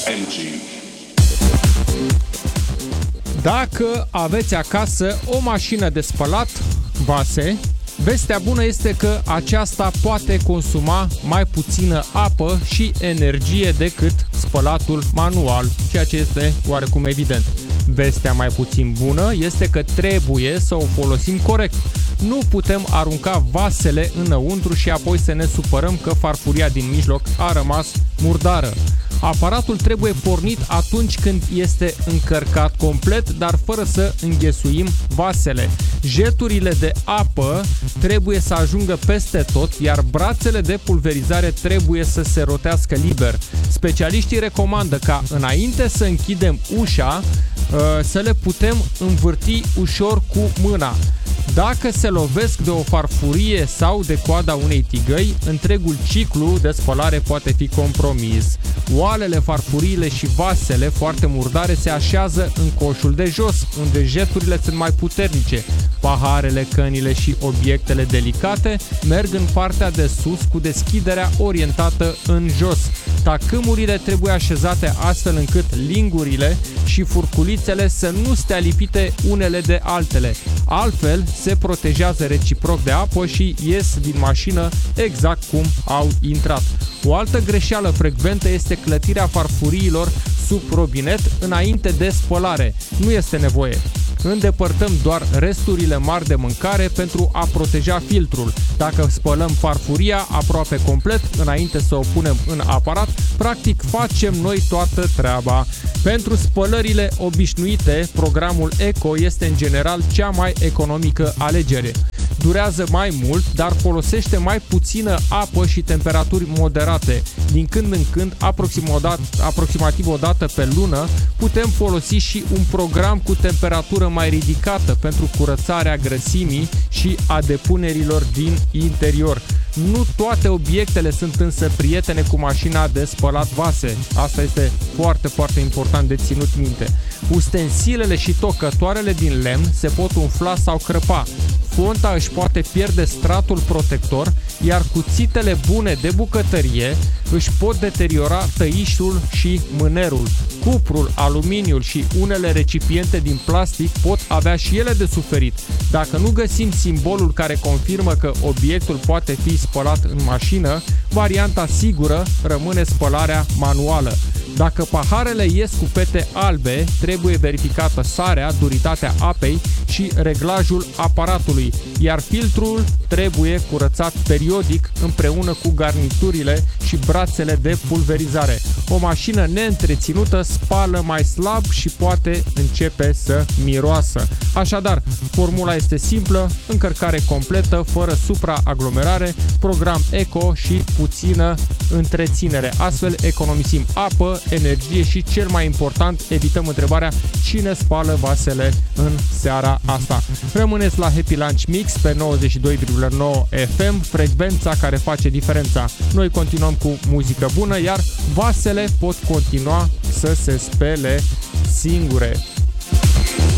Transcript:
Dacă aveți acasă o mașină de spălat vase, vestea bună este că aceasta poate consuma mai puțină apă și energie decât spălatul manual, ceea ce este oarecum evident. Vestea mai puțin bună este că trebuie să o folosim corect. Nu putem arunca vasele înăuntru și apoi să ne supărăm că farfuria din mijloc a rămas murdară. Aparatul trebuie pornit atunci când este încărcat complet, dar fără să înghesuim vasele. Jeturile de apă trebuie să ajungă peste tot, iar brațele de pulverizare trebuie să se rotească liber. Specialiștii recomandă ca înainte să închidem ușa, să le putem învârti ușor cu mâna. Dacă se lovesc de o farfurie sau de coada unei tigăi, întregul ciclu de spălare poate fi compromis. Oalele, farfuriile și vasele foarte murdare se așează în coșul de jos, unde jeturile sunt mai puternice. Paharele, cănile și obiectele delicate merg în partea de sus cu deschiderea orientată în jos. Tacâmurile trebuie așezate astfel încât lingurile și furculițele să nu stea lipite unele de altele. Altfel se protejează reciproc de apă și ies din mașină exact cum au intrat. O altă greșeală frecventă este clătirea farfuriilor sub robinet înainte de spălare. Nu este nevoie. Îndepărtăm doar resturile mari de mâncare pentru a proteja filtrul. Dacă spălăm farfuria aproape complet înainte să o punem în aparat, practic facem noi toată treaba. Pentru spălările obișnuite, programul Eco este în general cea mai economică alegere. Durează mai mult, dar folosește mai puțină apă și temperaturi moderate. Din când în când, aproximativ o dată pe lună, putem folosi și un program cu temperatură mai ridicată pentru curățarea grăsimii și a depunerilor din interior. Nu toate obiectele sunt însă prietene cu mașina de spălat vase. Asta este foarte, foarte important de ținut minte. Ustensilele și tocătoarele din lemn se pot umfla sau crăpa. Fonta își poate pierde stratul protector, iar cuțitele bune de bucătărie își pot deteriora tăișul și mânerul. Cuprul, aluminiul și unele recipiente din plastic pot avea și ele de suferit. Dacă nu găsim simbolul care confirmă că obiectul poate fi spălat în mașină, varianta sigură rămâne spălarea manuală. Dacă paharele ies cu pete albe, trebuie verificată sarea, duritatea apei și reglajul aparatului, iar filtrul trebuie curățat periodic împreună cu garniturile și brațele de pulverizare. O mașină neîntreținută spală mai slab și poate începe să miroasă. Așadar, formula este simplă, încărcare completă, fără supraaglomerare, program Eco și puțină întreținere. Astfel economisim apă, energie și, cel mai important, evităm întrebarea cine spală vasele în seara asta. Rămâneți la Happy Lunch Mix pe 92,9 FM, frecvența care face diferența. Noi continuăm cu muzică bună, iar vasele pot continua să se spele singure.